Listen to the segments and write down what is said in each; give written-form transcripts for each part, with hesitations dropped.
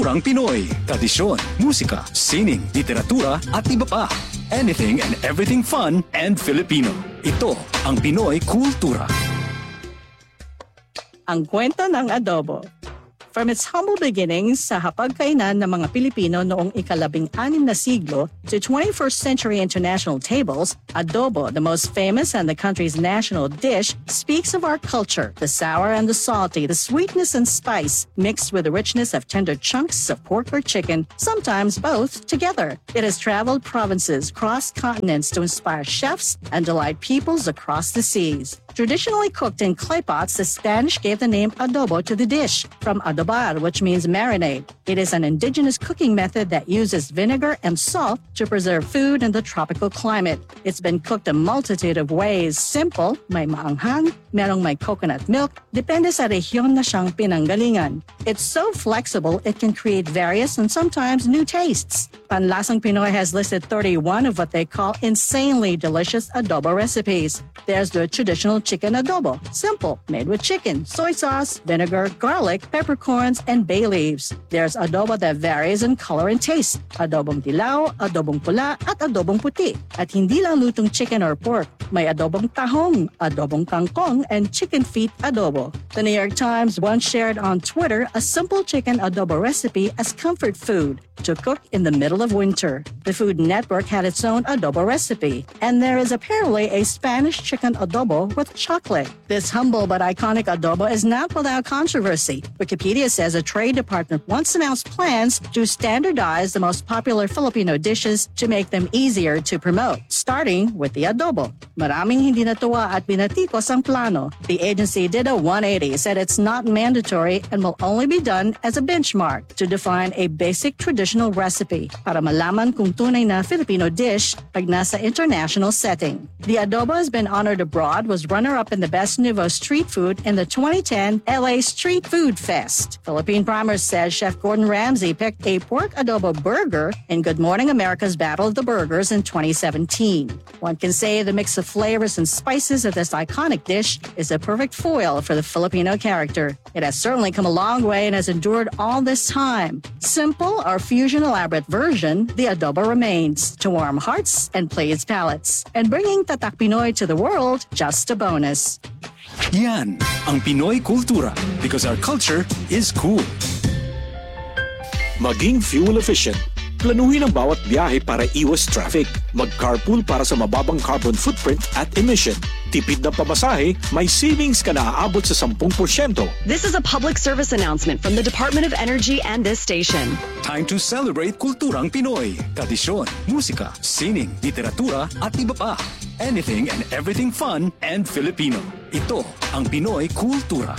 kulturang Pinoy, tradisyon, musika, sining, literatura at iba pa. Anything and everything fun and Filipino. Ito ang Pinoy Kultura. Ang kwento ng adobo. From its humble beginnings sa hapagkainan ng mga Pilipino noong ika-16 na siglo to 21st century international tables, adobo, the most famous and the country's national dish, speaks of our culture, the sour and the salty, the sweetness and spice, mixed with the richness of tender chunks of pork or chicken, sometimes both together. It has traveled provinces, crossed continents to inspire chefs and delight peoples across the seas. Traditionally cooked in clay pots, the Spanish gave the name adobo to the dish, from adobar, which means marinade. It is an indigenous cooking method that uses vinegar and salt to preserve food in the tropical climate. It's been cooked a multitude of ways. Simple, may maanghang, merong may coconut milk, depende sa rehiyon na siyang pinanggalingan. It's so flexible, it can create various and sometimes new tastes. Panlasang Pinoy has listed 31 of what they call insanely delicious adobo recipes. There's the traditional chicken adobo, simple, made with chicken, soy sauce, vinegar, garlic, peppercorns, and bay leaves. There's adobo that varies in color and taste, adobong dilaw, adobong pula, at adobong puti. At hindi lang lutong chicken or pork, may adobong tahong, adobong kangkong, and chicken feet adobo. The New York Times once shared on Twitter a simple chicken adobo recipe as comfort food to cook in the middle of winter. The Food Network had its own adobo recipe, and there is apparently a Spanish chicken adobo with chocolate. This humble but iconic adobo is not without controversy. Wikipedia says a Trade Department once announced plans to standardize the most popular Filipino dishes to make them easier to promote, starting with the adobo. Maraming hindi natuwa at binatikos ang plano. The agency did a 180, said it's not mandatory and will only be done as a benchmark to define a basic traditional recipe para malaman kung tunay na Filipino dish pag nasa international setting. The adobo has been honored abroad, was runner-up in the Best Nouveau Street Food in the 2010 LA Street Food Fest. Philippine Primer says Chef Gordon Ramsay picked a pork adobo burger in Good Morning America's Battle of the Burgers in 2017. One can say the mix of flavors and spices of this iconic dish is a perfect foil for the Filipino character. It has certainly come a long way and has endured all this time. Simple or fusion elaborate version, the adobo remains to warm hearts and please palates. And bringing Tatak Pinoy to the world, just a bonus. Yan ang Pinoy Kultura, because our culture is cool. Maging fuel efficient. Planuhin ang bawat biyahe para iwas traffic. Mag-carpool para sa mababang carbon footprint at emission. Tipid na pamasahe, may savings ka na aabot sa 10%. This is a public service announcement from the Department of Energy and this station. Time to celebrate kulturang Pinoy, tradisyon, musika, sining, literatura at iba pa. Anything and everything fun and Filipino. Ito ang Pinoy Kultura.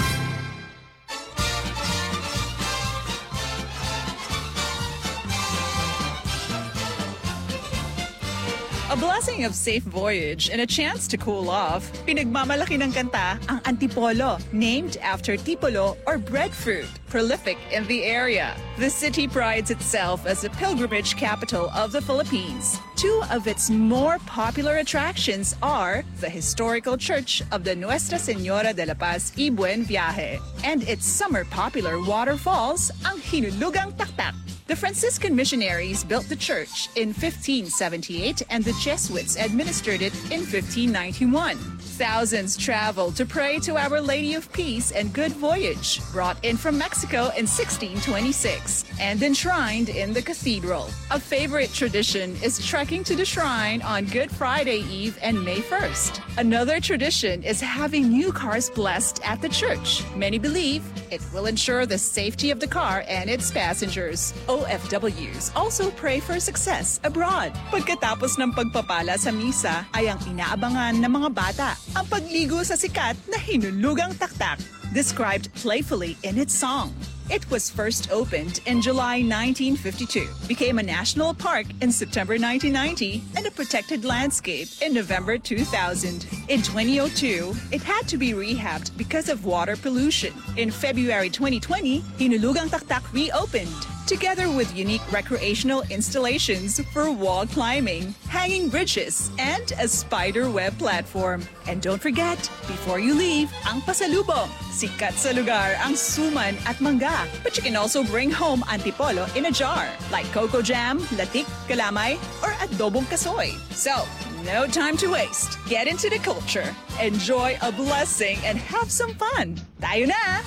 A blessing of safe voyage and a chance to cool off. Pinagmamalaki ng kanta ang Antipolo, named after tipolo or breadfruit, prolific in the area. The city prides itself as a pilgrimage capital of the Philippines. Two of its more popular attractions are the historical church of the Nuestra Señora de la Paz y Buen Viaje and its summer popular waterfalls, ang Hinulugang Taktak. The Franciscan missionaries built the church in 1578 and the Jesuits administered it in 1591. Thousands traveled to pray to Our Lady of Peace and Good Voyage, brought in from Mexico in 1626 and enshrined in the cathedral. A favorite tradition is trekking to the shrine on Good Friday Eve and May 1st. Another tradition is having new cars blessed at the church. Many believe it will ensure the safety of the car and its passengers. OFWs also pray for success abroad. Pagkatapos ng pagpapala sa misa ay ang inaabangan ng mga bata, ang pagligo sa sikat na Hinulugang Taktak, described playfully in its song. It was first opened in July 1952, became a national park in September 1990, and a protected landscape in November 2000. In 2002, it had to be rehabbed because of water pollution. In February 2020, Hinulugang Taktak reopened. together with unique recreational installations for wall climbing, hanging bridges, and a spider web platform. And don't forget, before you leave, ang pasalubong. Sikat sa lugar ang suman at mangga. But you can also bring home antipolo in a jar, like cocoa jam, latik, kalamay, or adobong kasoy. So, no time to waste. Get into the culture, enjoy a blessing, and have some fun. Tayo na!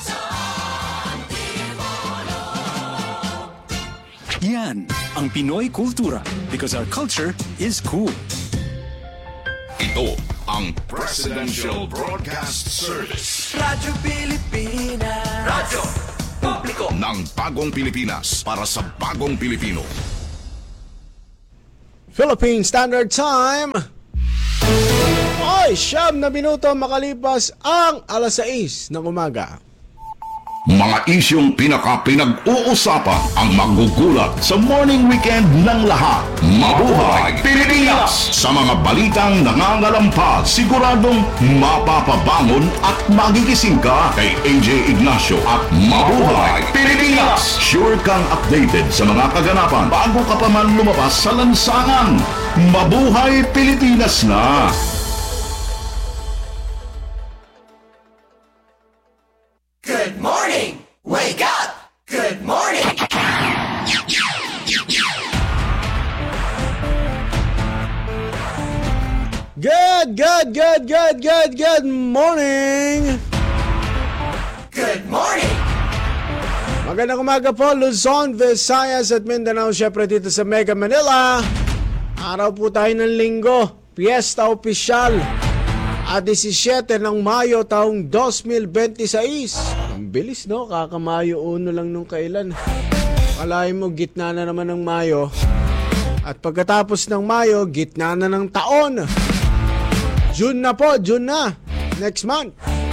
Yan ang Pinoy kultura because our culture is cool. Ito ang Presidential Broadcast Service. Radyo Pilipinas. Radyo Publiko ng bagong Pilipinas para sa bagong Pilipino. Philippine Standard Time. Ay, 9 na minuto makalipas ang 6:00 ng umaga. Mga isyong pinag-uusapan ang magugulat sa morning weekend ng lahat. Mabuhay Pilipinas! Sa mga balitang nangangalampas, siguradong mapapabangon at magigising ka kay AJ Ignacio at Mabuhay Pilipinas! Sure kang updated sa mga kaganapan bago ka pa man lumabas sa lansangan. Mabuhay Pilipinas na! Good morning! Wake up! Good morning! Good morning! Good morning! Magandang umaga po, Luzon, Visayas at Mindanao. Siyempre dito sa Mega Manila. Araw po tayo ng linggo. Fiesta Opisyal. At 17 ng Mayo taong 2026. Ang bilis, no? Kakamayo 1 lang nung kailan. Kalahin mo, gitna na naman ng Mayo. At pagkatapos ng Mayo, gitna na ng taon. June na po, June na. Next month.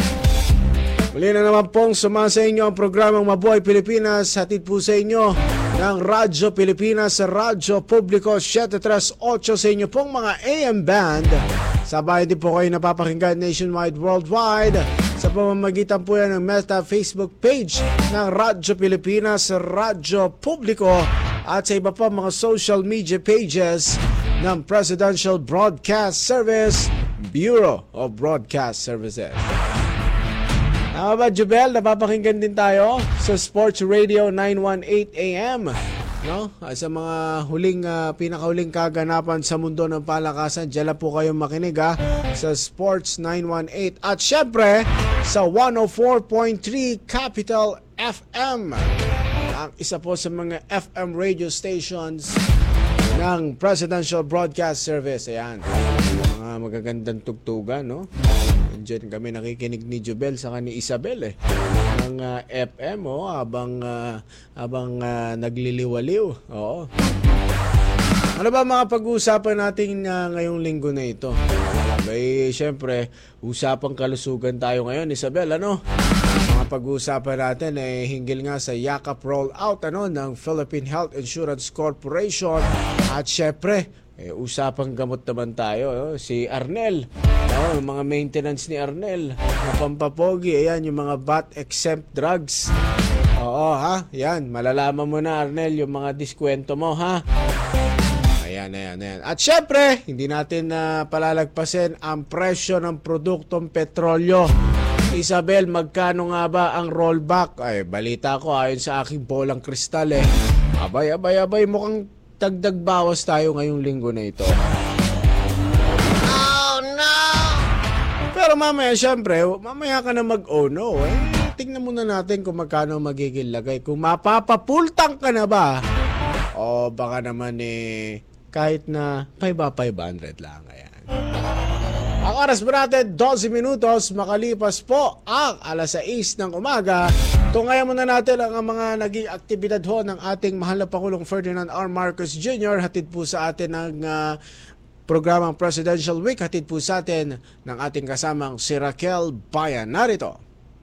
Muli na naman pong sumasa inyo ang programang Mabuhay Pilipinas. Hatid po sa inyo ng Radyo Pilipinas sa Radyo Publiko 738 sa inyo pong mga AM band. Sabay din po kayo napapakinggan nationwide, worldwide sa pamamagitan po yan ng Meta Facebook page ng Radyo Pilipinas, Radyo Publiko at sa iba pa mga social media pages ng Presidential Broadcast Service, Bureau of Broadcast Services. Tama ba, Jubel? Napapakinggan din tayo sa Sports Radio 918 AM. No? Sa mga pinakahuling kaganapan sa mundo ng palakasan, diyan po kayo makinig sa Sports 918. At syempre, sa 104.3 Capital FM. Ang isa po sa mga FM radio stations ng Presidential Broadcast Service. Ayan. Mga magagandang tugtugan, no? Diyan kami nakikinig ni Jubel sa ni Isabel ng FM habang nagliliwaliw. Oo. Ano ba mga pag-uusapan natin ngayong linggo na ito? May syempre, usapang kalusugan tayo ngayon, Isabel, ano? Mga pag-uusapan natin hinggil nga sa yakap rollout ng Philippine Health Insurance Corporation at syempre usapang gamot naman tayo, si Arnel. Yung mga maintenance ni Arnel na pampapogi, ayan, yung mga VAT-exempt drugs. Oo, ha? Yan, malalaman mo na, Arnel, yung mga diskwento mo, ha? Ayan. At syempre, hindi natin palalagpasin ang presyo ng produktong petrolyo. Isabel, magkano nga ba ang rollback? Ay, balita ko, ayon sa aking bolang kristal, Abay, mukhang dagdag bawas tayo ngayong linggo na ito. Oh no! Pero mamaya, syempre, mamaya ka na mag-no. Tingnan muna natin kung magkano magiging lagay. Kung mapapapultang ka na ba? O baka naman kahit na 500 lang. Ayan. Ang oras po natin, 12 minutos, makalipas po ang 6:00 ng umaga. Tungayan muna natin ang mga naging aktibidad ng ating mahal na Pangulong Ferdinand R. Marcos Jr. Hatid po sa atin ng programang Presidential Week. Hatid po sa atin ng ating kasamang si Raquel Bayan. Narito.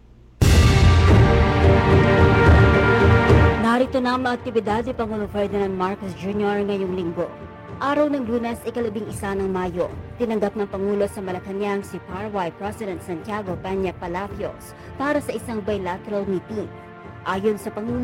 Narito na ang mga aktibidad ni Pangulong Ferdinand Marcos Jr. ngayong linggo. Araw ng Lunes, 11 ng Mayo, tinanggap ng Pangulo sa Malacanang si Paraguay President Santiago Peña Palacios para sa isang bilateral meeting. Ayon sa Pangulo,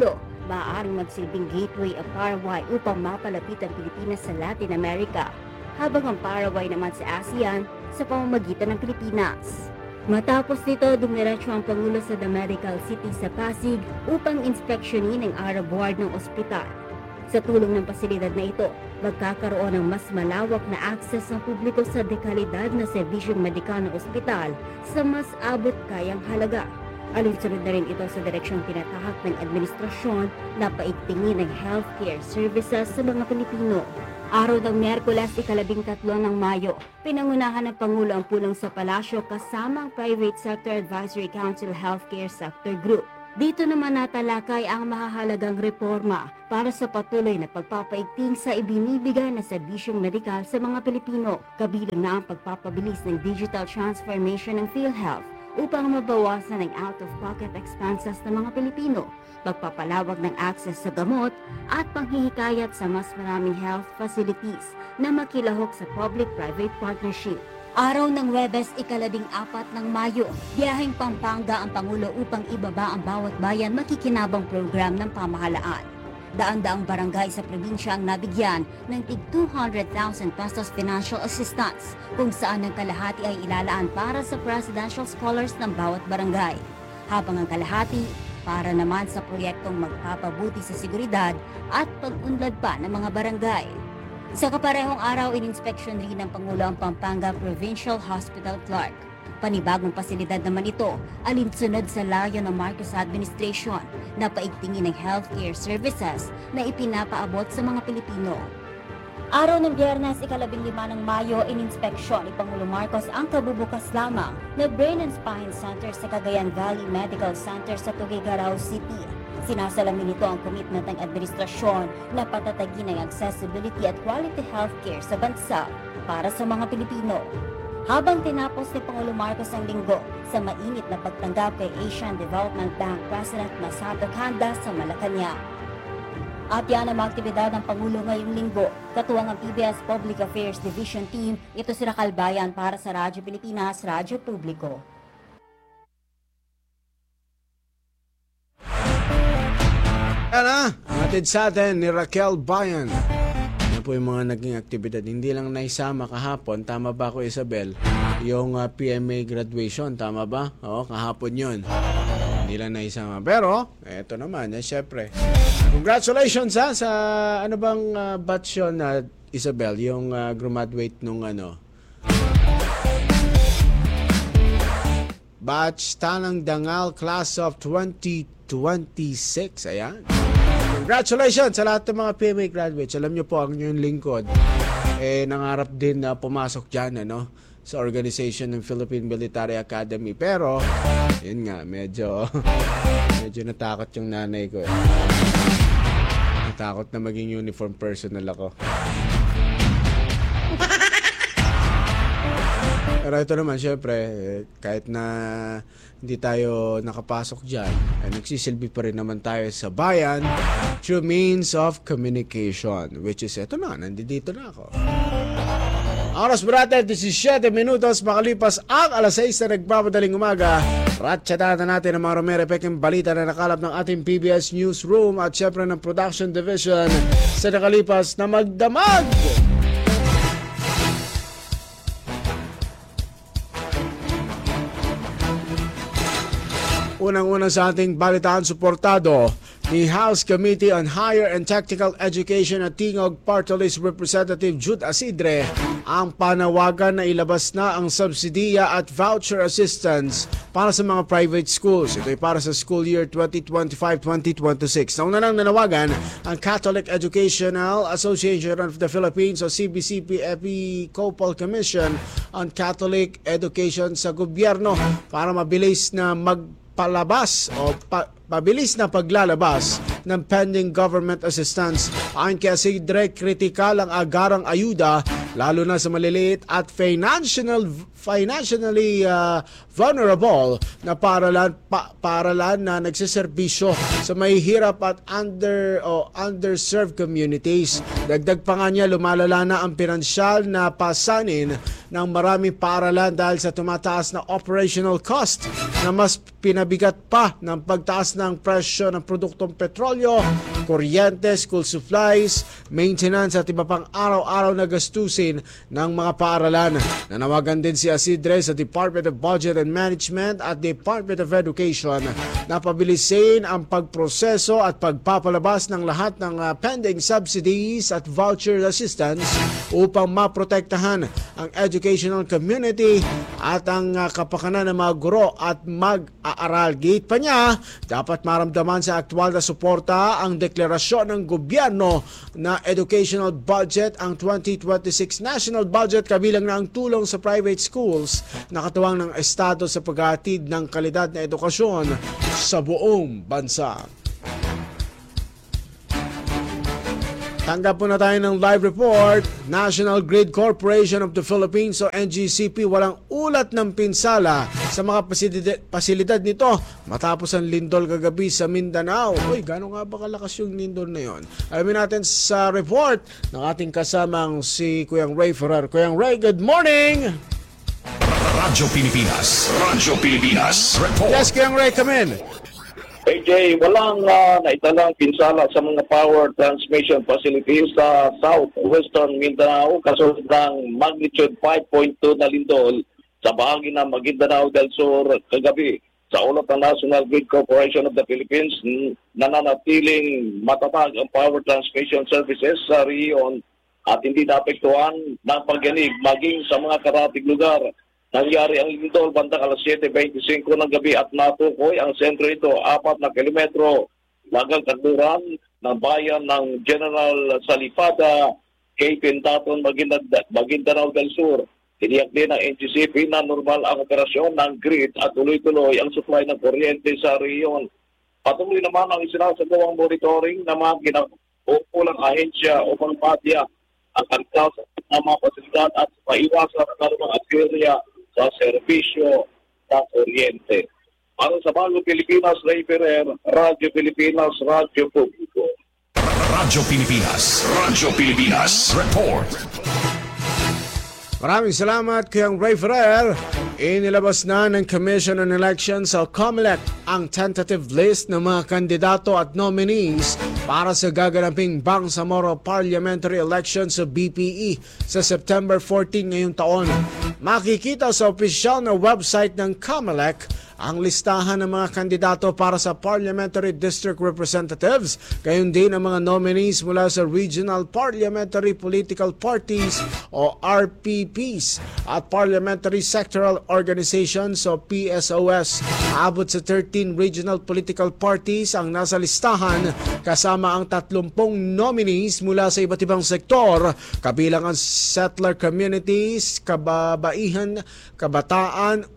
maaaring magsilbing gateway ang Paraguay upang mapalapit ang Pilipinas sa Latin America, habang ang Paraguay naman sa ASEAN sa pamamagitan ng Pilipinas. Matapos nito, dumiretso ang Pangulo sa The Medical City sa Pasig upang inspeksyonin ang Arab ward ng ospital. Sa tulong ng pasilidad na ito, magkakaroon ng mas malawak na akses ng publiko sa dekalidad na serbisyong medikal ng ospital sa mas abot kayang halaga. Alinsunod na rin ito sa direksyong tinatahak ng administrasyon na paigtingin ng healthcare services sa mga Pilipino. Araw ng Miyerkules, 13 ng Mayo, pinangunahan ng Pangulo ang pulong sa palasyo kasama ang Private Sector Advisory Council Healthcare Sector Group. Dito naman natalakay ang mahahalagang reforma para sa patuloy na pagpapaigting sa ibinibigay na serbisyong medikal sa mga Pilipino, kabilang na ang pagpapabilis ng digital transformation ng PhilHealth upang mabawasan ang out-of-pocket expenses ng mga Pilipino, pagpapalawag ng access sa gamot at panghihikayat sa mas maraming health facilities na makilahok sa public-private partnership. Araw ng Huwebes, 14 ng Mayo, biyaheng Pampanga ang Pangulo upang ibaba ang bawat bayan makikinabang program ng pamahalaan. Daan-daang barangay sa probinsya ang nabigyan ng tig 200,000 pesos financial assistance, kung saan ang kalahati ay ilalaan para sa presidential scholars ng bawat barangay, habang ang kalahati para naman sa proyektong magpapabuti sa seguridad at pag-unlad pa ng mga barangay. Sa kaparehong araw, ininspeksyon rin ng Pangulo ang Pampanga Provincial Hospital Clark. Panibagong pasilidad naman ito, alinsunod sa layo ng Marcos Administration na paigtingin ng healthcare services na ipinapaabot sa mga Pilipino. Araw ng Biyernes, 15 ng Mayo, ininspeksyon ni Pangulo Marcos ang kabubukas lamang na Brain and Spine Center sa Cagayan Valley Medical Center sa Tuguegarao City. Sinasalamin nito ang commitment ng administrasyon na patatagin ang accessibility at quality healthcare sa bansa para sa mga Pilipino. Habang tinapos ni Pangulo Marcos ang linggo sa mainit na pagtanggap kay Asian Development Bank President Masato Kanda sa Malacanang. At yan ang mga aktibidad ng Pangulo ngayong linggo. Katuwang ang PBS Public Affairs Division Team, ito si Racal Bayan para sa Radyo Pilipinas, Radyo Publiko. Yan na, hatid sa atin ni Raquel Bayan. Yan po yung mga naging aktibidad. Hindi lang naisama kahapon, tama ba ako Isabel? Yung PMA graduation, tama ba? Oo, kahapon yun. Hindi lang naisama. Pero, eto naman, syempre. Congratulations sa ano bang batch yun, Isabel? Yung graduate nung batch Tanang Dangal Class of 2026. Ayan. Congratulations sa lahat ng mga PMA graduates. Alam nyo po, ang inyong lingkod nangarap din na pumasok dyan sa organization ng Philippine Military Academy. Pero, yun nga, medyo natakot yung nanay ko. Natakot na maging uniform personnel ako. Pero ito naman, syempre, kahit na hindi tayo nakapasok dyan, nagsisilbi pa rin naman tayo sa bayan through means of communication, which is, ito na, nandito na ako. Oras brother, 17 minutos makalipas ang alas 6 na nagpapadaling umaga. Ratsyatahan na natin ang mga rumere-peking balita na nakalap ng ating PBS Newsroom at syempre ng Production Division sa nakalipas na magdamag. Unang-una sa ating balitaan, suportado ni House Committee on Higher and Technical Education at Tingog Party List Representative Jude Asidre ang panawagan na ilabas na ang subsidiya at voucher assistance para sa mga private schools. Ito ay para sa school year 2025-2026. Nauna nang nanawagan ang Catholic Educational Association of the Philippines o CBCP Episcopal Commission on Catholic Education sa gobyerno para mabilis na palabas o pabilis na paglalabas ng pending government assistance. Ayon kay Asidre, kritikal ang agarang ayuda lalo na sa maliliit at financially vulnerable na paralan na nagsiservisyo sa mahihirap at underserved communities. Dagdag pa nga niya, lumalala na ang pinansyal na pasanin ng maraming paaralan dahil sa tumataas na operational cost na mas pinabigat pa ng pagtaas ng presyo ng produktong petrolyo, kuryente, school supplies, maintenance at iba pang araw-araw na gastusin ng mga paaralan. Nanawagan din si Asidre sa Department of Budget and Management at Department of Education na pabilisin ang pagproseso at pagpapalabas ng lahat ng pending subsidies at voucher assistance upang maprotektahan ang educational community at ang kapakanan ng mga guro at mag-aaral. Gate pa niya, dapat maramdaman sa aktwal na suporta ang deklarasyon ng gobyerno na educational budget ang 2026 national budget kabilang na ang tulong sa private schools na katuwang ng estado sa paghahatid ng kalidad na edukasyon sa buong bansa. Tanggap po na tayo ng live report. National Grid Corporation of the Philippines o NGCP walang ulat ng pinsala sa mga pasilidad nito matapos ang lindol kagabi sa Mindanao. Uy, gano'n nga ba kalakas yung lindol na yon? Alamin natin sa report ng ating kasamang si Kuyang Ray Ferrer. Kuyang Ray, good morning! Radyo Pilipinas. Radyo Pilipinas. Report. Yes, Kuyang Ray, come in. AJ, walang naitalang pinsala sa mga power transmission facilities sa southwestern Mindanao kasunod ng magnitude 5.2 na lindol sa bahagi ng Maguindanao del Sur kagabi. Sa ulat ng National Grid Corporation of the Philippines, nananatiling matatag ang power transmission services sa rehiyon at hindi naapektuhan ng pagyanig maging sa mga karatig lugar. Nangyari ang lindol bandang alas 7:25 ng gabi at natukoy ang sentro ito 4 na kilometro lagang kanluran ng bayan ng General Salifada, Cape Pintaton, Maguindanao del Sur. Tiniyak din ng NGCP na normal ang operasyon ng grid at tuloy-tuloy ang supply ng kuryente sa rehiyon. Patuloy naman ang isinasagawang monitoring ng mga kinaukulang ahensya upang patya ang kalidad ng mga pasilidad at maiwasan ang mga aperya sa serbisyo ng kuryente. Para sa Bagong Pilipinas, Ray Ferrer, Radyo Pilipinas, Radyo Publiko. Radyo Pilipinas. Radyo Pilipinas. Report. Maraming salamat kay Ray Ferrer. Inilabas na ng Commission on Elections o COMELEC ang tentative list ng mga kandidato at nominees para sa gaganaping Bangsamoro Parliamentary Elections sa BPE sa September 14 ngayong taon. Makikita sa opisyal na website ng COMELEC ang listahan ng mga kandidato para sa Parliamentary District Representatives, gayon din ang mga nominees mula sa Regional Parliamentary Political Parties o RPPs at Parliamentary Sectoral Organizations o PSOS. Abot sa 13 regional political parties ang nasa listahan kasama ang 30 nominees mula sa iba't ibang sektor, kabilang ang settler communities, kababaihan, kabataan,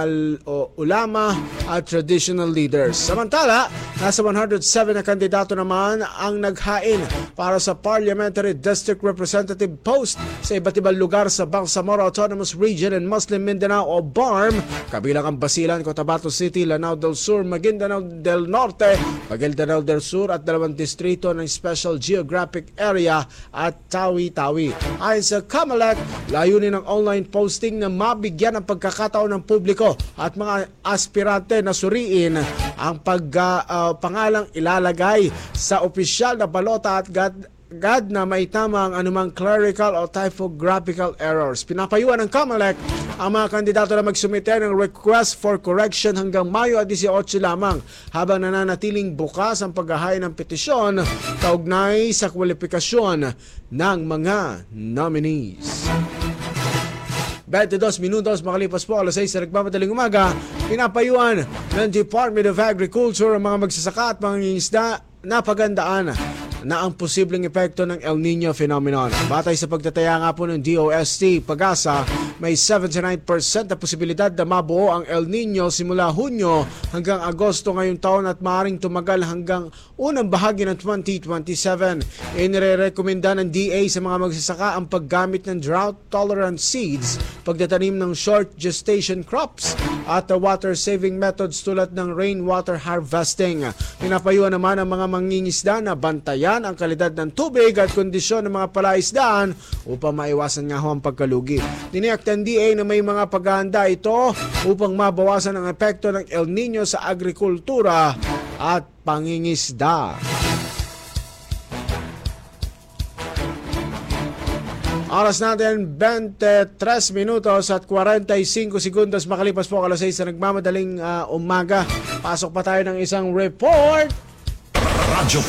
ulama at traditional leaders. Samantala, nasa 107 na kandidato naman ang naghain para sa Parliamentary District Representative post sa iba't ibang lugar sa Bangsamoro Autonomous Region and Muslim Mindanao o BARM, kabilang ang Basilan, Cotabato City, Lanao del Sur, Maguindanao del Norte, Maguindanao del Sur at 2 distrito ng Special Geographic Area at Tawi-Tawi. Ayon sa COMELEC, layunin ng online posting na mabigyan ng pagkakataon ng publiko at mga aspirante na suriin ang pangalang ilalagay sa opisyal na balota at agad na maitama ang anumang clerical o typographical errors. Pinapayuhan ng COMELEC ang mga kandidato na magsumite ng request for correction hanggang Mayo 18 lamang, habang nananatiling bukas ang paghahain ng petisyon kaugnay sa kwalifikasyon ng mga nominees. 22 minutos makalipas po alas 6 sa nagmamadaling umaga, pinapayuhan ng Department of Agriculture ang mga magsasaka at mga isda na pagandaan na ang posibleng epekto ng El Nino phenomenon. Batay sa pagtataya nga po ng DOST Pag-asa, may 79% na posibilidad na mabuo ang El Nino simula Hunyo hanggang Agosto ngayong taon at maaaring tumagal hanggang unang bahagi ng 2027. Inirekomenda ng DA sa mga magsasaka ang paggamit ng drought-tolerant seeds, pagtatanim ng short gestation crops at water-saving methods tulad ng rainwater harvesting. Pinapayuhan naman ang mga mangingisda na bantayan ang kalidad ng tubig at kondisyon ng mga palaisdaan upang maiwasan nga ho ang pagkalugi. Diniyak DA na may mga paghahanda ito upang mabawasan ang epekto ng El Nino sa agrikultura at pangingisda. Oras natin 23 minutos at 45 segundos makalipas po alas 6 na nagmamadaling umaga. Pasok pa tayo ng isang report. Radyo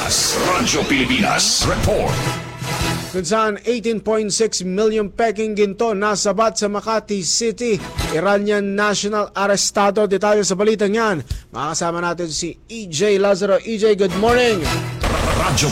Pilipinas Report. Kung saan 18.6 million peking ginto nasabat sa Makati City. Iranian national arestado. Detalye sa balitang yan. Makakasama natin si EJ Lazaro. EJ, good morning. Radyo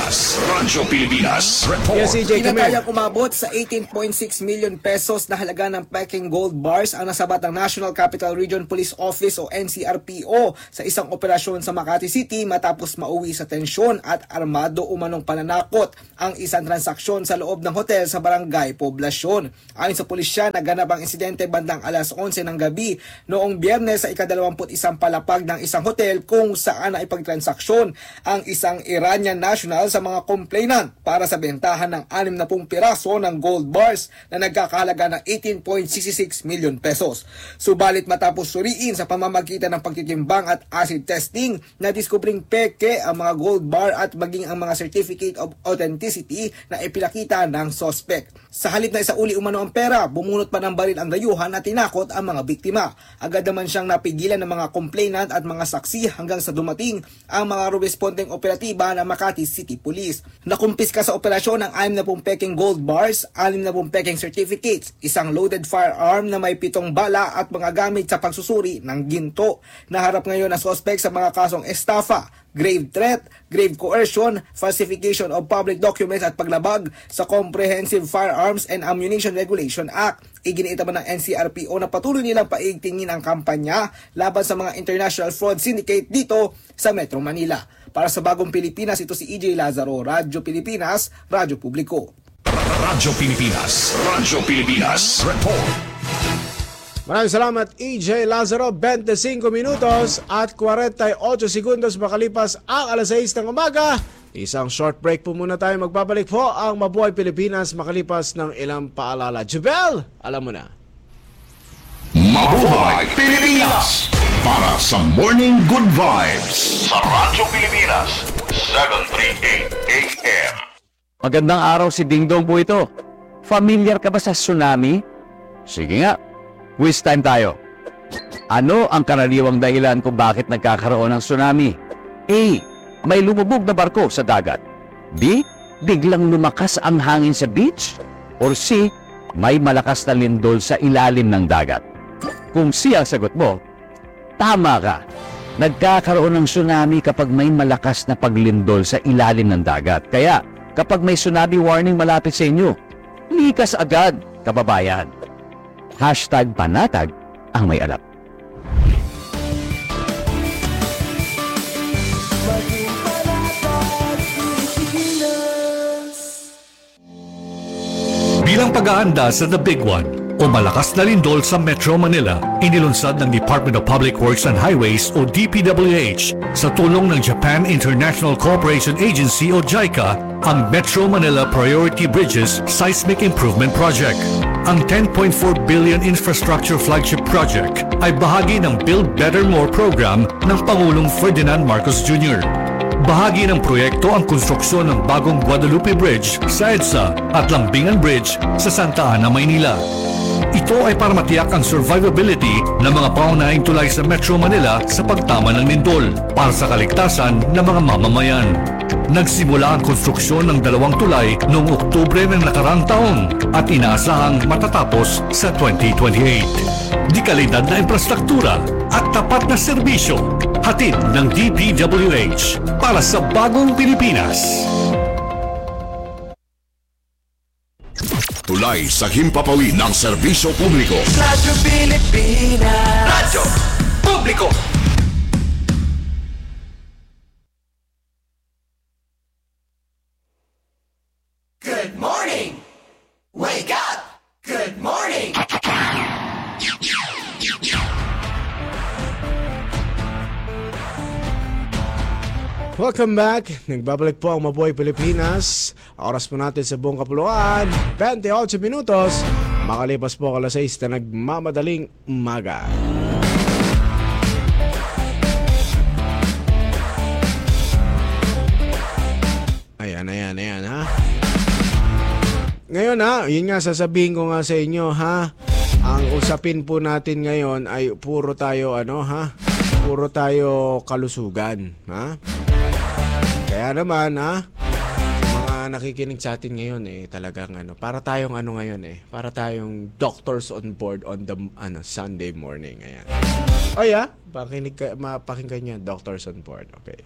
Pilipinas Report. Yes, EJ, Tinatayang umabot sa 18.6 million pesos na halaga ng peking gold bars ang nasabat ng National Capital Region Police Office o NCRPO sa isang operasyon sa Makati City matapos mauwi sa tensyon at armado umanong pananakot ang isang transaksyon sa loob ng hotel sa Barangay Poblasyon. Ayon sa pulisya, naganap ang insidente bandang alas 11 ng gabi noong Biyernes sa ika-21 palapag ng isang hotel kung saan ay pagtransaksyon ang isang Iranian national sa mga complainant para sa bentahan ng 60 piraso ng gold bars na nagkakahalaga ng 18.66 million pesos. Subalit matapos suriin sa pamamagitan ng pagtitimbang at acid testing, nadiskubring peke ang mga gold bar at maging ang mga certificate of authenticity na ipinakita ng suspect. Sa halip na isauli umano ang pera, bumunot pa ng baril ang dayuhan at tinakot ang mga biktima. Agad naman siyang napigilan ng mga complainant at mga saksi hanggang sa dumating ang mga responding operatiba ng Makati City Police. Nakumpiska sa operasyon ang 60 peking gold bars, 60 peking certificates, isang loaded firearm na may 7 bala at mga gamit sa pagsusuri ng ginto. Naharap ngayon ang suspect sa mga kasong estafa, grave threat, grave coercion, falsification of public documents at paglabag sa Comprehensive Firearms and Ammunition Regulation Act. Iginiita man ng NCRPO na patuloy nilang paigtingin ang kampanya laban sa mga international fraud syndicate dito sa Metro Manila. Para sa Bagong Pilipinas, ito si EJ Lazaro, Radyo Pilipinas, Radyo Publiko. Radyo Pilipinas Report. Maraming salamat EJ Lazaro. 25 minutos at 48 segundos makalipas ang alas 6 ng umaga. Isang short break po muna tayo. Magbabalik po ang Mabuhay Pilipinas makalipas ng ilang paalala. Jubel, alam mo na. Mabuhay Pilipinas! Para sa Morning Good Vibes sa Radyo Pilipinas 738 AM. Magandang araw, si Dingdong po ito. Familiar ka ba sa tsunami? Sige nga, quiz time tayo. Ano ang karaniwang dahilan kung bakit nagkakaroon ng tsunami? A. May lumubog na barko sa dagat. B. Biglang lumakas ang hangin sa beach. Or C. May malakas na lindol sa ilalim ng dagat. Kung C ang sagot mo, tama ka. Nagkakaroon ng tsunami kapag may malakas na paglindol sa ilalim ng dagat. Kaya, kapag may tsunami warning malapit sa inyo, likas agad, kababayan. #panatag ang may alam. Bilang pag-aanda sa The Big One o malakas na lindol sa Metro Manila, inilunsad ng Department of Public Works and Highways o DPWH sa tulong ng Japan International Cooperation Agency o JICA ang Metro Manila Priority Bridges Seismic Improvement Project. Ang 10.4 billion infrastructure flagship project ay bahagi ng Build Better More program ng Pangulong Ferdinand Marcos Jr. Bahagi ng proyekto ang konstruksyon ng bagong Guadalupe Bridge sa EDSA at Lambingan Bridge sa Santa Ana, Maynila. Ito ay para matiyak ang survivability ng mga paunahing tulay sa Metro Manila sa pagtama ng lindol para sa kaligtasan ng mga mamamayan. Nagsimula ang konstruksyon ng 2 tulay noong Oktubre ng nakarang taon at inaasahang matatapos sa 2028. Di kalidad na infrastruktura at tapat na serbisyo, hatid ng DPWH para sa Bagong Pilipinas. Tulay sa himpapawid ng serbisyo publiko. Radyo Pilipinas. Radyo Publiko. Good morning. Wake up. Good morning. Welcome back. Nagbabalik po ang Mabuhay Pilipinas. Oras po natin sa buong kapuluan, 28 minutos. Makalipas po alas 6 na nagmamadaling umaga. Ayan ha. Ngayon ha, yun nga sasabihin ko nga sa inyo ha. Ang usapin po natin ngayon ay puro tayo puro tayo kalusugan ha. Kaya naman ha, mga nakikinig sa atin ngayon talagang para tayong ngayon para tayong doctors on board on the Sunday morning. Ayan. Oh yeah, pakinggan niyo, doctors on board. Okay.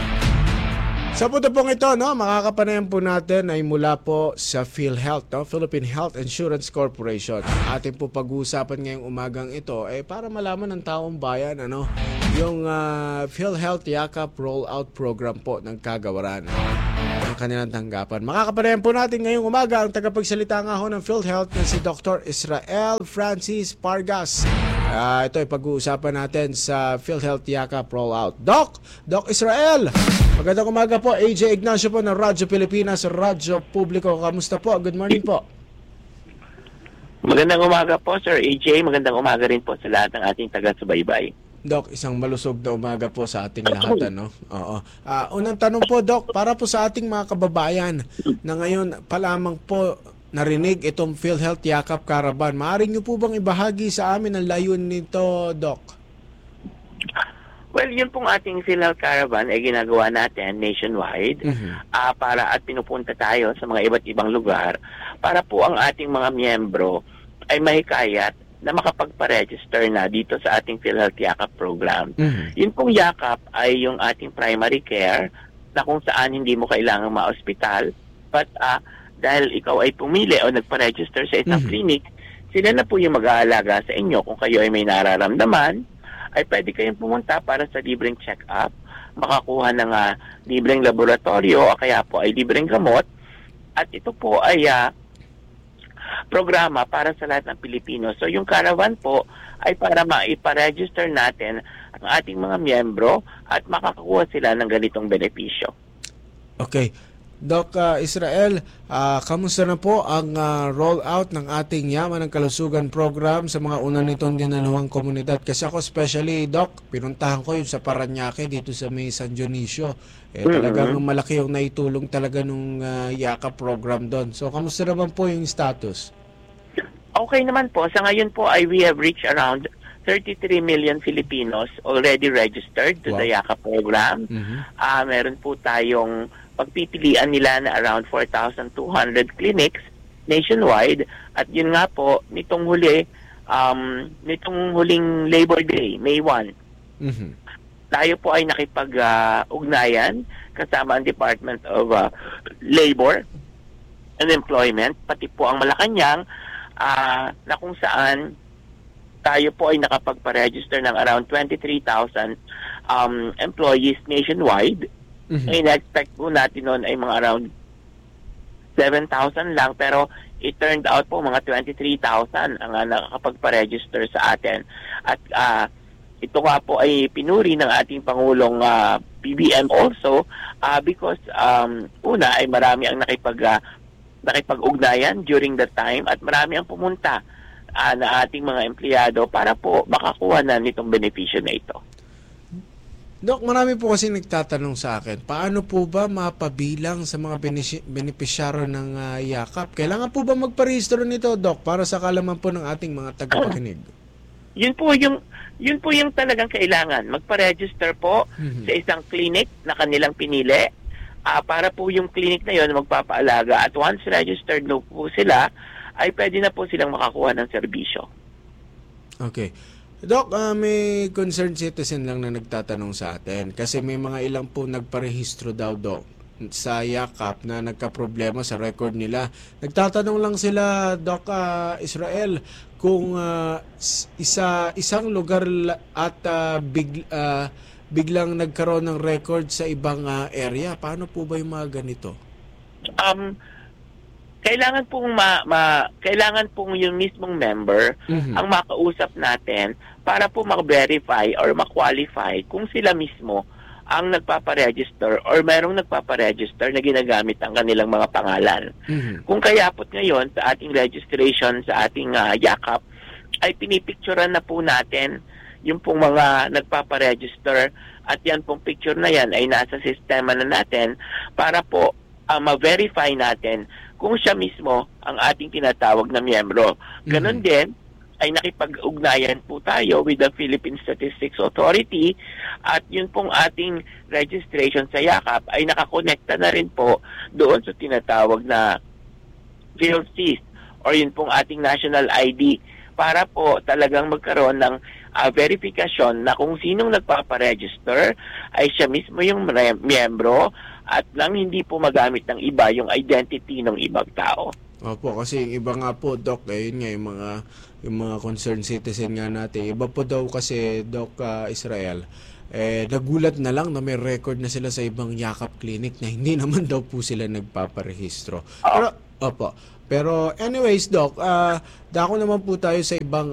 Sa punto pong ito, makakapanayan po natin ay mula po sa PhilHealth, Philippine Health Insurance Corporation. Atin po pag-uusapan ngayong umagang ito para malaman ng taong bayan yung PhilHealth Yakap Rollout Program po ng Kagawaran. Ang kanilang tanggapan. Makakapanayan po natin ngayong umaga ang tagapagsalita nga ho ng PhilHealth na si Dr. Israel Francis Pargas. Ito ay pag-uusapan natin sa PhilHealth Yakap Rollout. Doc Israel! Magandang umaga po. AJ Ignacio po ng Radyo Pilipinas, Radyo Publiko. Kamusta po? Good morning po. Magandang umaga po, Sir AJ. Magandang umaga rin po sa lahat ng ating taga-subaybay. Doc, isang malusog na umaga po sa ating lahat. Oo. Unang tanong po, Doc, para po sa ating mga kababayan na ngayon pa lamang po narinig itong PhilHealth Yakap Caravan. Maaari niyo po bang ibahagi sa amin ang layunin nito, Doc? Well, yun pong ating PhilHealth Caravan ay ginagawa natin nationwide para at pinupunta tayo sa mga iba't ibang lugar para po ang ating mga miyembro ay mahikayat na makapagpa-register na dito sa ating PhilHealth Yakap program. Yun pong Yakap ay yung ating primary care na kung saan hindi mo kailangang ma-hospital but dahil ikaw ay pumili o nagpa-register sa isang clinic, sila na po yung mag-aalaga sa inyo kung kayo ay may nararamdaman ay pwede kayong pumunta para sa libreng check-up, makakuha ng libreng laboratorio o kaya po ay libreng gamot. At ito po ay programa para sa lahat ng Pilipino. So yung caravan po ay para maipa-register natin ang ating mga miyembro at makakakuha sila ng ganitong benepisyo. Okay. Doc Israel, kamusta na po ang rollout ng ating Yaman ng Kalusugan program sa mga una nitong dinaluhang komunidad? Kasi ako especially, Doc, pinuntahan ko yun sa Parañaque dito sa may San Dionisio. Talagang malaki yung naitulong talaga nung Yakap program doon. So, kamusta naman po yung status? Okay naman po. Sa ngayon po ay we have reached around 33 million Filipinos already registered to the Yakap program. Meron po tayong pagpipilian nila na around 4,200 clinics nationwide. At yun nga po, nitong huling Labor Day, May 1, tayo po ay nakipag-ugnayan kasama ang Department of Labor and Employment, pati po ang Malacanang, na kung saan tayo po ay nakapagpa-register ng around 23,000 employees nationwide. Na-expect po natin noon ay mga around 7,000 lang, pero it turned out po mga 23,000 ang nakakapagpa-register sa atin. At ito nga po ay pinuri ng ating Pangulong PBM also because una ay marami ang nakipag-ugnayan during that time at marami ang pumunta na ating mga empleyado para po makakuha na nitong benepisyo na ito. Dok, marami po kasi nagtatanong sa akin, paano po ba mapabilang sa mga benepisyaro ng Yakap? Kailangan po ba magparehistro nito, Dok, para sa kalaman po ng ating mga tagapakinig? Yun po yung talagang kailangan. Magpa-register po sa isang clinic na kanilang pinili para po yung clinic na yun magpapaalaga. At once registered na po sila, ay pwede na po silang makakuha ng serbisyo. Okay. Doc, may concerned citizen lang na nagtatanong sa atin kasi may mga ilang po nagparehistro daw, Doc, sa Yakap na nagka-problema sa record nila. Nagtatanong lang sila, Doc Israel, kung isang lugar at biglang nagkaroon ng record sa ibang area. Paano po ba yung mga ganito? Kailangan pong yung mismong member ang makausap natin para po ma-verify or ma-qualify kung sila mismo ang nagpaparegister or merong nagpaparegister na ginagamit ang kanilang mga pangalan. Kung kaya po't ngayon sa ating registration sa ating yakap ay pinipicturean na po natin yung pong mga nagpaparegister at yan pong picture na yan ay nasa sistema na natin para po ma-verify natin kung siya mismo ang ating tinatawag na miyembro. Ganon din ay nakipag-ugnayan po tayo with the Philippine Statistics Authority at yun pong ating registration sa yakap ay nakakonekta na rin po doon sa tinatawag na PhilSys or yun pong ating national ID para po talagang magkaroon ng verifikasyon na kung sinong nagpaparegister ay siya mismo yung miyembro at nang hindi po magamit ng iba yung identity ng ibang tao. Opo, kasi yung iba nga po, Doc, yun nga, yung mga concerned citizen nga natin, iba po daw kasi, Doc Israel, nagulat na lang na may record na sila sa ibang yakap clinic na hindi naman daw po sila nagpaparehistro. Pero anyways, Doc, dako naman po tayo sa ibang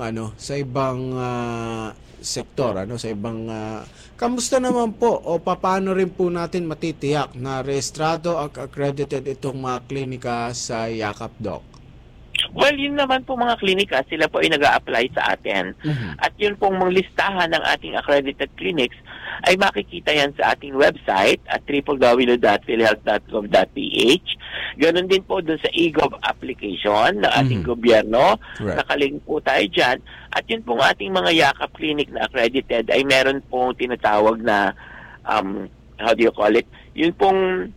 sektor, sa ibang kamusta naman po o paano rin po natin matitiyak na rehistrado at accredited itong mga klinika sa yakap, Doc? Well, yun naman po mga klinika, sila po ay nag-a-apply sa atin. At yun pong mga listahan ng ating accredited clinics ay makikita yan sa ating website at www.philhealth.gov.ph. Ganon din po dun sa eGov application ng ating gobyerno. Right. Nakalink po tayo dyan. At yun pong ating mga yakap clinic na accredited ay meron pong tinatawag na, how do you call it? Yun pong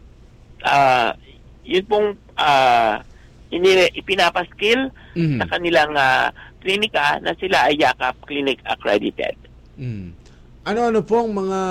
ipinapaskill sa kanilang klinika na sila ay yakap clinic accredited. Ano-ano pong mga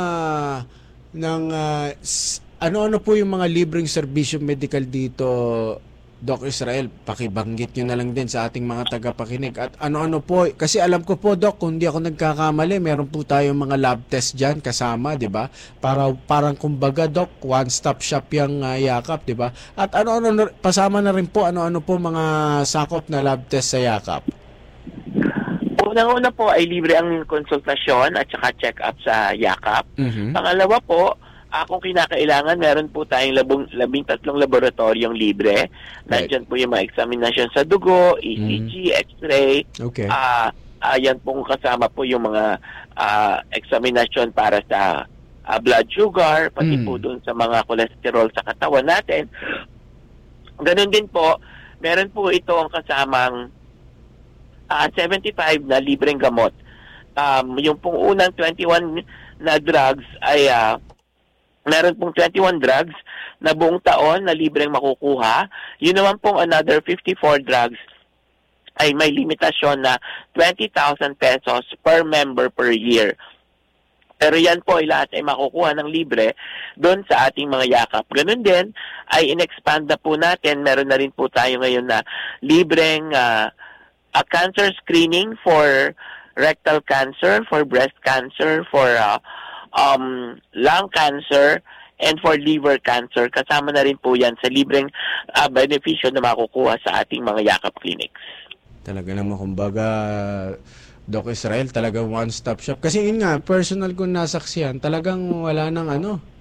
ano-ano po yung mga libreng serbisyo medical dito, Doc Israel? Pakibanggit nyo na lang din sa ating mga tagapakinig. At ano-ano po, kasi alam ko po, Doc, kung di ako nagkakamali, meron po tayong mga lab test dyan kasama, di ba? Parang kumbaga, Doc, one-stop shop yung yakap, di ba? At ano-ano, pasama na rin po, ano-ano po mga sakop na lab test sa yakap? Unang-una po ay libre ang konsultasyon at saka check-up sa yakap. Pangalawa po, kung kinakailangan, meron po tayong 13 laboratoryong libre. Nandiyan po yung mga examination sa dugo, ECG, X-ray. Okay. Yan pong kasama po yung mga examination para sa blood sugar, pati po dun sa mga cholesterol sa katawan natin. Ganun din po, meron po ito ang kasamang 75 na libreng gamot. Yung pong unang 21 na drugs ay meron pong 21 drugs na buong taon na libreng makukuha. Yun naman pong another 54 drugs ay may limitasyon na 20,000 pesos per member per year. Pero yan po ay lahat ay makukuha ng libre doon sa ating mga yakap. Ganun din ay in-expand na po natin. Meron na rin po tayo ngayon na libreng cancer screening for rectal cancer, for breast cancer, for lung cancer, and for liver cancer. Kasama na rin po yan sa libreng benepisyo na makukuha sa ating mga yakap clinics. Talaga naman, kumbaga, Doc Israel, talagang one-stop shop. Kasi yun nga, personal kong nasaksihan, talagang wala nang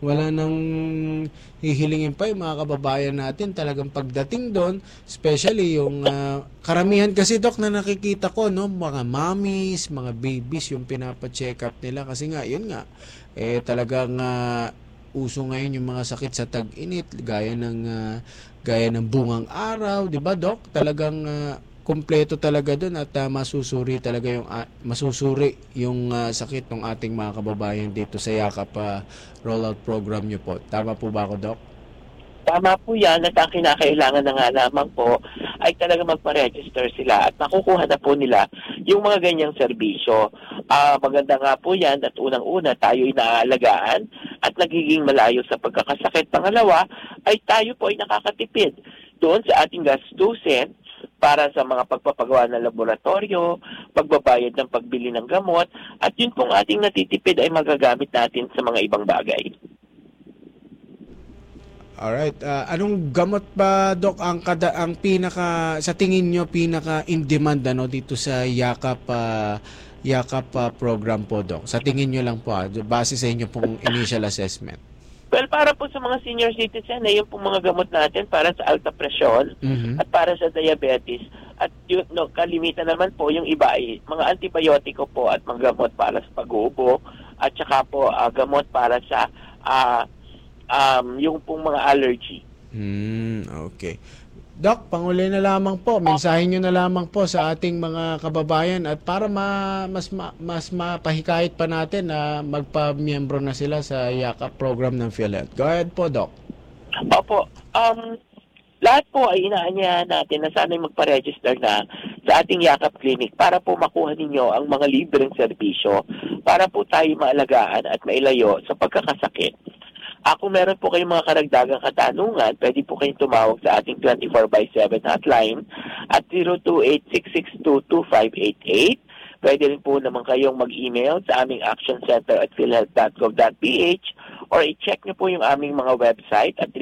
hihilingin pa yung mga kababayan natin. Talagang pagdating doon, especially yung karamihan kasi, Doc, na nakikita ko, no, mga mommies, mga babies, yung pinapa-check up nila. Kasi nga, yun nga, talagang uso ngayon yung mga sakit sa tag-init, gaya ng bungang araw, di ba, Doc? Talagang kompleto talaga doon at masusuri yung sakit ng ating mga kababayan dito sa yakap rollout program nyo po. Tama po ba ako, Doc? Tama po yan at ang kinakailangan na nga lamang po ay talaga magpa-register sila at makukuha na po nila yung mga ganyang serbisyo. Maganda nga po yan at unang-una tayo ay naaalagaan at nagiging malayo sa pagkakasakit. Pangalawa ay tayo po ay nakakatipid doon sa ating gastusin para sa mga pagpapagawa ng laboratorio, pagbabayad ng pagbili ng gamot, at yun pong ating natitipid ay magagamit natin sa mga ibang bagay. Alright. Anong gamot ba, Doc, ang pinaka, sa tingin nyo, pinaka in demand dito sa yakap Yakap program po, Doc? Sa tingin nyo lang po, base sa inyo pong initial assessment. Well, para po sa mga senior citizen, yung pong mga gamot natin para sa alta presyon at para sa diabetes. At yun, kalimitan naman po yung iba ay mga antibiotiko po at mga gamot para sa pag-uubo at saka po gamot para sa yung pong mga allergy. Okay. Doc, panguli na lamang po. Mensahe nyo na lamang po sa ating mga kababayan at para mas mapahikayat pa natin na magpa-miyembro na sila sa Yakap program ng PhilHealth. Go ahead po, Doc. Opo. Lahat po ay inaanyahan natin na sana'y magpa-register na sa ating Yakap Clinic para po makuha ninyo ang mga libreng serbisyo para po tayo maalagaan at mailayo sa pagkakasakit. Kung meron po kayong mga karagdagang katanungan, pwede po kayong tumawag sa ating 24/7 hotline at 028-662-2588. Pwede rin po naman kayong mag-email sa aming action center at philhealth.gov.ph or i-check nyo po yung aming mga website at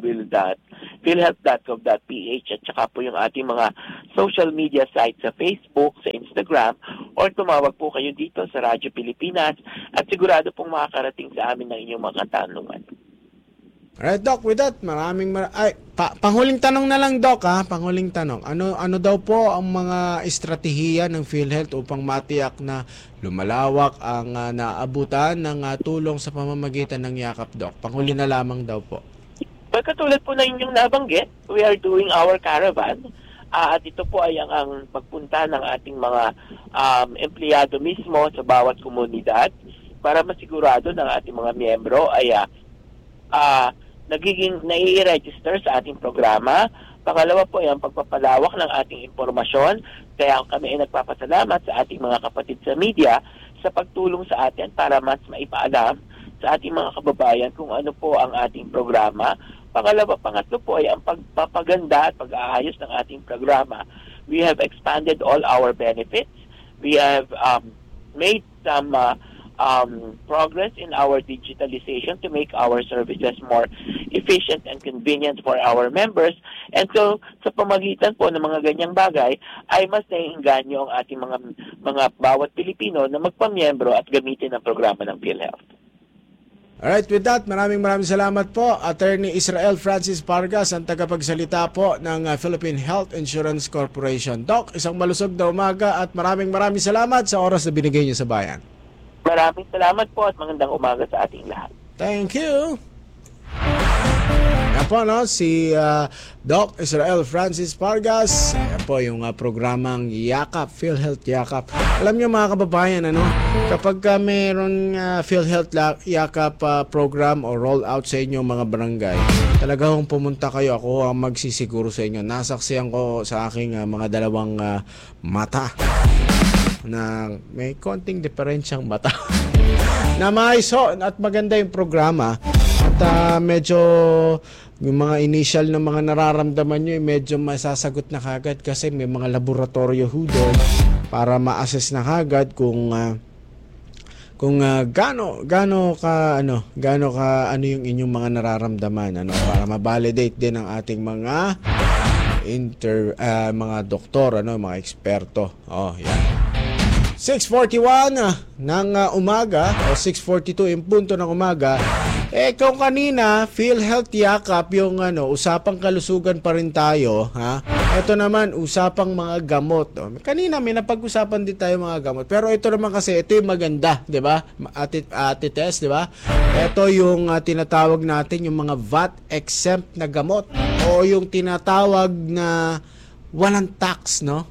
www.philhealth.gov.ph at saka po yung ating mga social media sites sa Facebook, sa Instagram, or tumawag po kayo dito sa Radyo Pilipinas at sigurado pong makakarating sa amin ng inyong mga katanungan. Alright, Doc, with that, panghuling tanong na lang, Doc, panghuling tanong. Ano daw po ang mga estratehiya ng PhilHealth upang matiyak na lumalawak ang naabutan ng tulong sa pamamagitan ng Yakap, Doc? Panghuli na lamang daw po. Well, katulad po na inyong nabanggit, we are doing our caravan. At ito po ay ang pagpunta ng ating mga empleyado mismo sa bawat komunidad para masigurado ng ating mga miyembro ay nagiging nai-register sa ating programa. Pangalawa po ay ang pagpapalawak ng ating impormasyon. Kaya kami ay nagpapasalamat sa ating mga kapatid sa media sa pagtulong sa atin para mas maipaalam sa ating mga kababayan kung ano po ang ating programa. Pangatlo po ay ang pagpapaganda at pag-aayos ng ating programa. We have expanded all our benefits. We have made some progress in our digitalization to make our services more efficient and convenient for our members. And so, sa pamagitan po ng mga ganyang bagay, ay mas naiinganyo ang ating mga bawat Pilipino na magpamiyembro at gamitin ang programa ng PhilHealth. Alright, with that, maraming salamat po. Attorney Israel Francis Pargas, ang tagapagsalita po ng Philippine Health Insurance Corporation. Doc, isang malusog na umaga at maraming salamat sa oras na binigay niyo sa bayan. Maraming salamat po at magandang umaga sa ating lahat. Thank you. Yan po, si Doc Israel Francis Pargas. Yan po yung programang Yakap, PhilHealth Yakap. Alam niyo mga kababayan, kapag mayroon PhilHealth Yakap program o roll out sa inyo mga barangay, talagang pumunta kayo. Ako ang magsisiguro sa inyo. Nasaksihan ko sa aking mga dalawang mata na may konting diferensyang mata na maiso at maganda yung programa at medyo yung mga initial na mga nararamdaman nyo medyo masasagot na kagad kasi may mga laboratorio doon para ma-assess na kagad kung gaano ka yung inyong mga nararamdaman para ma-validate din ang ating mga mga doktor mga eksperto. Yan. 6:41 ng umaga o 6:42 yung punto ng umaga. Kung kanina PhilHealth Yakap yung usapang kalusugan pa rin tayo, ito naman usapang mga gamot. Kanina may napag-usapan din tayo mga gamot. Pero ito naman kasi ito yung maganda, 'di ba? Ate Tess, 'di ba? Ito yung tinatawag natin yung mga VAT exempt na gamot o yung tinatawag na walang tax na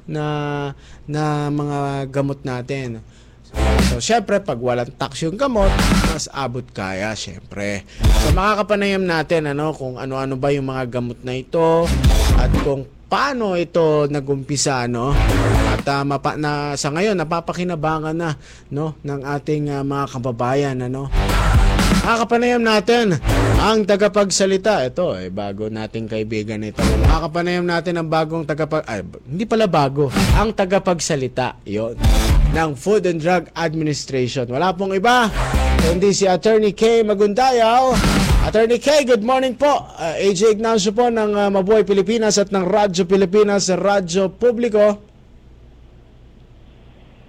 mga gamot natin. So syempre pag walang tax yung gamot, mas abot kaya syempre. So makakapanayam natin kung ano-ano ba yung mga gamot na ito at kung paano ito nagumpisa at sa ngayon napapakinabangan na ng ating mga kababayan Makakapanayam natin ang tagapagsalita. Ito, bago nating kaibigan ito. Makakapanayam natin ang bagong hindi pala bago. Ang tagapagsalita, yon ng Food and Drug Administration. Wala pong iba, kundi si Attorney Kay Magundayaw. Attorney Kay, good morning po. AJ Ignacio po ng Mabuhay Pilipinas at ng Radyo Pilipinas sa Radyo Publiko.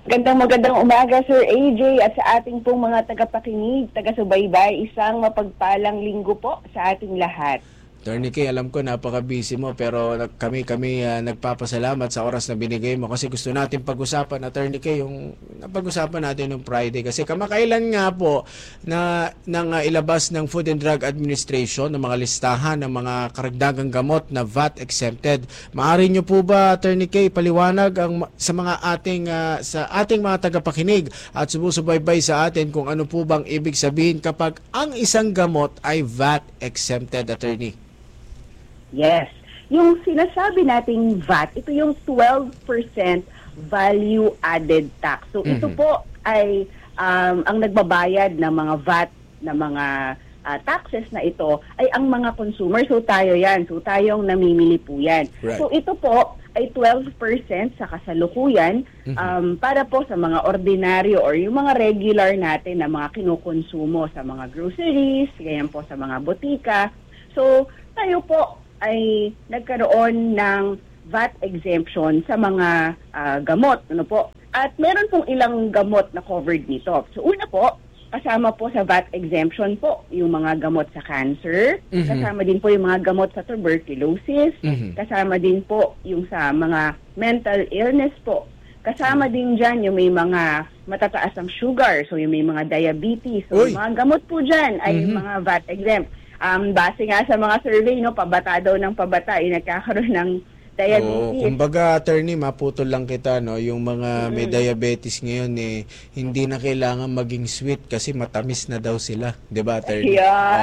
Magandang umaga, Sir AJ, at sa ating pong mga tagapakinig, taga-subaybay, isang mapagpalang linggo po sa ating lahat. Attorney Kay, alam ko napaka-busy mo pero kami nagpapasalamat sa oras na binigay mo kasi gusto natin pag-usapan, Attorney Kay, yung napag-usapan natin ng Friday kasi kamakailan nga po na ilabas ng Food and Drug Administration ng mga listahan ng mga karagdagang gamot na VAT exempted. Maaari nyo po ba, Attorney Kay, paliwanag sa ating mga tagapakinig at sumusubaybay sa atin kung ano po bang ibig sabihin kapag ang isang gamot ay VAT exempted, Attorney? Yes. Yung sinasabi nating VAT, ito yung 12% value-added tax. So ito po ay ang nagbabayad ng mga VAT na mga taxes na ito ay ang mga consumer. So tayo yan. So tayong namimili po yan. Right. So ito po ay 12% sa kasalukuyan para po sa mga ordinaryo or yung mga regular natin na mga kinukonsumo sa mga groceries, ganyan po sa mga botika. So tayo po ay nagkaroon ng VAT exemption sa mga gamot. Ano po? At meron pong ilang gamot na covered nito. So una po, kasama po sa VAT exemption po yung mga gamot sa cancer, kasama din po yung mga gamot sa tuberculosis, kasama din po yung sa mga mental illness po. Kasama din dyan yung may mga matataas ang sugar, so yung may mga diabetes. So yung mga gamot po dyan ay mga VAT exempt. Base nga sa mga survey, pabata daw ng pabata, nagkakaroon ng diabetes. Kumbaga, Attorney, maputol lang kita, yung mga may diabetes ngayon, hindi na kailangan maging sweet kasi matamis na daw sila. Diba, Attorney?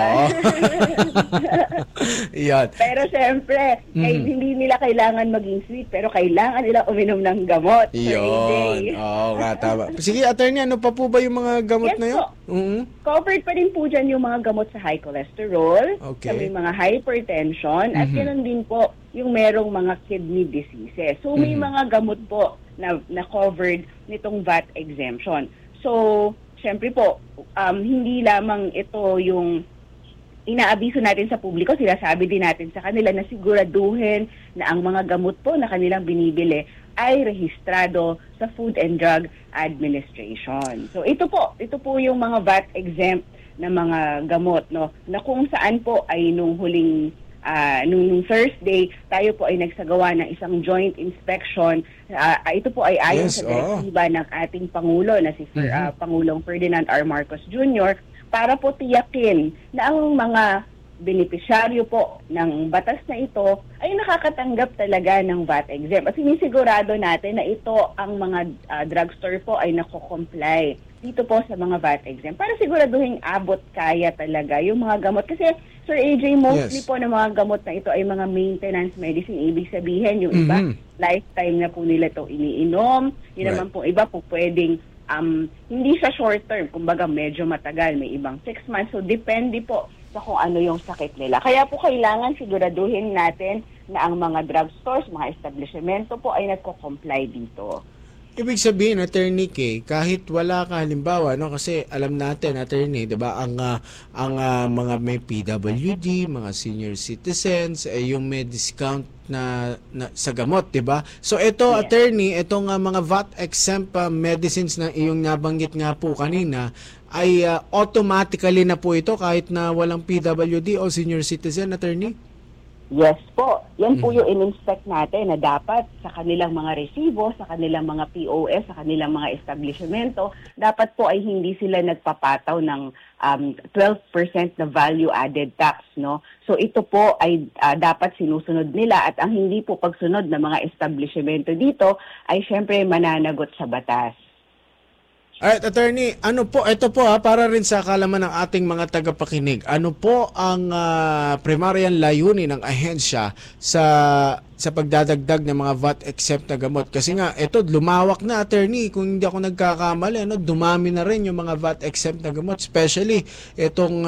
Yan. Pero siyempre, hindi nila kailangan maging sweet, pero kailangan nila uminom ng gamot. Yun. Nga, tama. Sige, Attorney, ano pa po ba yung mga gamot na yun? Covered pa rin po dyan yung mga gamot sa high cholesterol, sa may mga hypertension, at ganoon din po yung merong mga kidney diseases. So may mga gamot po na covered nitong VAT exemption. So, syempre po, hindi lamang ito yung inaabiso natin sa publiko, sinasabi din natin sa kanila na siguraduhin na ang mga gamot po na kanilang binibili ay rehistrado sa Food and Drug Administration. So ito po yung mga VAT exempt na mga gamot, na kung saan po ay nung huling nung Thursday, tayo po ay nagsagawa ng isang joint inspection. Ito po ay ayon sa direktiba ng ating Pangulo na si Pangulong Ferdinand R. Marcos Jr. para po tiyakin na ang mga benepisyaryo po ng batas na ito ay nakakatanggap talaga ng VAT exempt. At sinisigurado natin na ito ang mga drugstore po ay nako-comply dito po sa mga VAT exempt para siguraduhin abot kaya talaga yung mga gamot. Kasi Sir AJ, mostly po ng mga gamot na ito ay mga maintenance medicine. Ibig sabihin yung iba, lifetime na po nila ito iniinom. Yun naman po iba po pwedeng hindi siya short term, kumbaga medyo matagal, may ibang 6 months. So depende po sa kung ano yung sakit nila. Kaya po kailangan siguraduhin natin na ang mga drugstores, mga establishmento po ay nagko-comply dito. Ibig sabihin, Attorney Kay, kahit wala ka halimbawa, kasi alam natin, Attorney, 'di ba, ang mga may PWD, mga senior citizens, yung may discount na sa gamot, 'di ba? So ito, Attorney, itong mga VAT exempt medicines na iyong nabanggit nga po kanina ay automatically na po ito kahit na walang PWD o senior citizen, Attorney? Yes po. Yan po yung in-inspect natin na dapat sa kanilang mga resibo, sa kanilang mga POS, sa kanilang mga establishmento, dapat po ay hindi sila nagpapataw ng 12% na value-added tax, So ito po ay dapat sinusunod nila at ang hindi po pagsunod ng mga establishmento dito ay syempre mananagot sa batas. Alright, Attorney, ito po para rin sa kalaman ng ating mga tagapakinig, ano po ang primaryang layunin ng ahensya sa pagdadagdag ng mga VAT exempt na gamot? Kasi nga, ito lumawak na, Attorney, kung hindi ako nagkakamali, dumami na rin yung mga VAT exempt na gamot, especially itong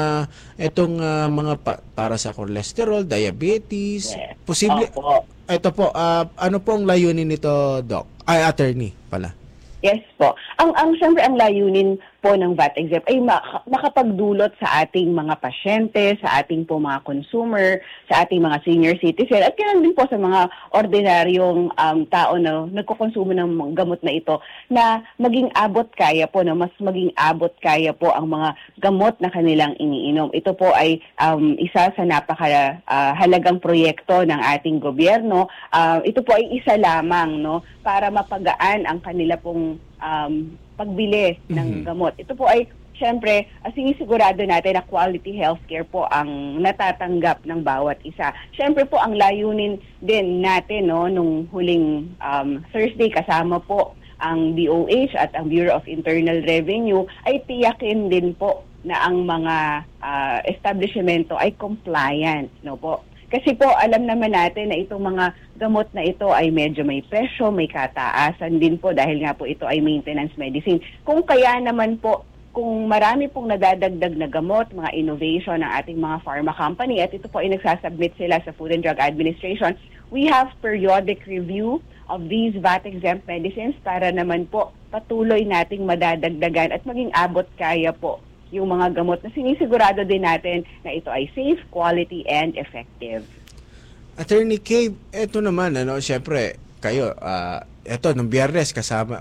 mga para sa cholesterol, diabetes, posible. Ito po, ano po ang layunin nito, Doc? Attorney pala. Yes po. Siyempre ang layunin po ng VAT exempt ay makapagdulot sa ating mga pasyente, sa ating po mga consumer, sa ating mga senior citizen, at kailan din po sa mga ordinaryong tao na nagkukonsumo ng gamot na ito, na maging abot kaya po, na mas maging abot kaya po ang mga gamot na kanilang iniinom. Ito po ay isa sa napakahalagang proyekto ng ating gobyerno. Ito po ay isa lamang, no, para mapagaan ang kanila pong pagbili ng gamot. Ito po ay, syempre, sinisigurado natin na quality healthcare po ang natatanggap ng bawat isa. Syempre po, ang layunin din natin, no, nung huling Thursday, kasama po ang DOH at ang Bureau of Internal Revenue, ay tiyakin din po na ang mga establishmento ay compliant, no po. Kasi po, alam naman natin na itong mga gamot na ito ay medyo may presyo, may kataasan din po dahil nga po ito ay maintenance medicine. Kung kaya naman po, kung marami pong nadadagdag na gamot, mga innovation ng ating mga pharma company, at ito po ay nagsasubmit sila sa Food and Drug Administration, we have periodic review of these VAT-exempt medicines para naman po patuloy nating madadagdagan at maging abot kaya po yung mga gamot na sinisigurado din natin na ito ay safe, quality, and effective. Attorney Kay, eto naman, syempre, kayo, eto, nung Biyernes,